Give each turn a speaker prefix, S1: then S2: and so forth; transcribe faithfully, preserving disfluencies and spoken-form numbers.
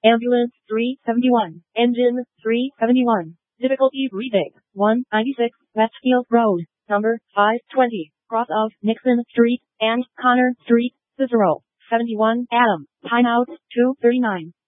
S1: Ambulance three seventy-one. Engine three seventy-one. Difficulty retake. one ninety-six Westfield Road, number five twenty, cross of Nixon Street and Connor Street, Cicero. seventy-one Adam. Timeout two thirty-nine.